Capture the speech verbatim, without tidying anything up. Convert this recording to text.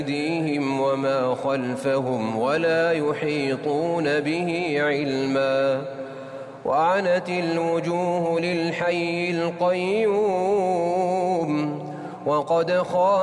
أيديهم وما خلفهم ولا يحيطون به علما. وعنت الوجوه للحي القيوم وقد خاب